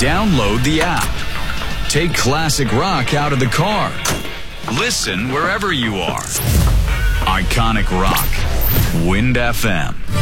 Download the app. Take classic rock out of the car. Listen wherever you are. Iconic Rock. Wind FM.